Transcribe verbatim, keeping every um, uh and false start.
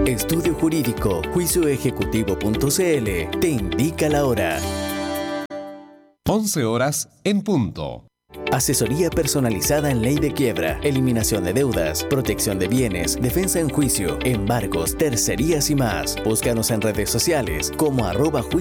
Estudio Jurídico, juicio ejecutivo punto c l te indica la hora. once horas en punto. Asesoría personalizada en ley de quiebra, eliminación de deudas, protección de bienes, defensa en juicio, embargos, tercerías y más. Búscanos en redes sociales como arroba juicio.